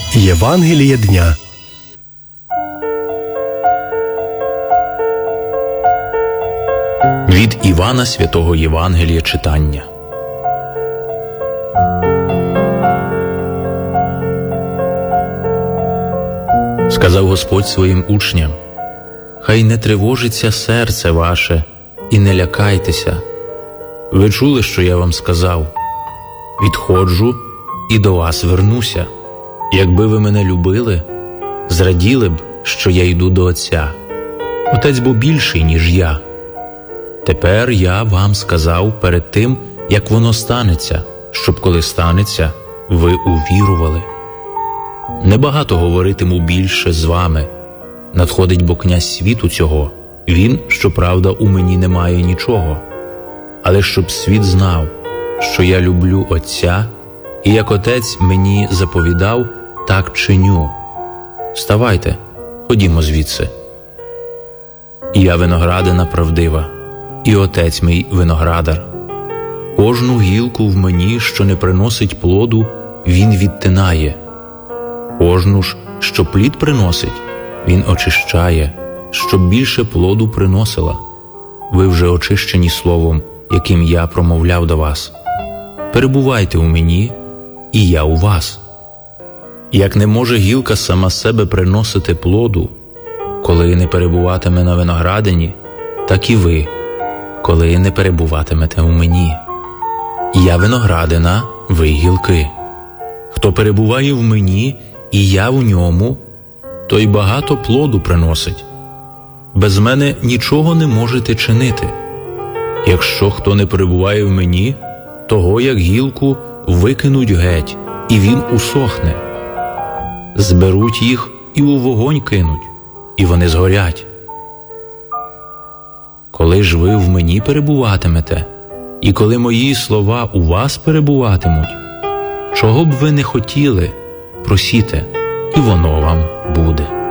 Євангеліє дня. Від Івана Святого Євангелія читання. Сказав Господь своїм учням: «Хай не тривожиться серце ваше, і не лякайтеся. Ви чули, що я вам сказав? Відходжу і до вас вернуся. Якби ви мене любили, зраділи б, що я йду до Отця. Отець бо більший, ніж я. Тепер я вам сказав перед тим, як воно станеться, щоб коли станеться, ви увірували. Небагато говоритиму більше з вами. Надходить бо князь світу цього. Він, щоправда, у мені не має нічого. Але щоб світ знав, що я люблю Отця, і як Отець мені заповідав, так чиню. Вставайте, ходімо звідси. Я виноградина правдива, і Отець мій виноградар. Кожну гілку в мені, що не приносить плоду, він відтинає. Кожну ж, що плід приносить, він очищає, щоб більше плоду приносила. Ви вже очищені словом, яким я промовляв до вас. Перебувайте у мені, і я у вас. Як не може гілка сама себе приносити плоду, коли не перебуватиме на виноградині, так і ви, коли не перебуватимете у мені. Я виноградина, ви гілки. Хто перебуває в мені, і я в ньому, той багато плоду приносить. Без мене нічого не можете чинити. Якщо хто не перебуває в мені, того, як гілку, викинуть геть, і він усохне. Зберуть їх і у вогонь кинуть, і вони згорять. Коли ж ви в мені перебуватимете, і коли мої слова у вас перебуватимуть, чого б ви не хотіли, просіте, і воно вам буде.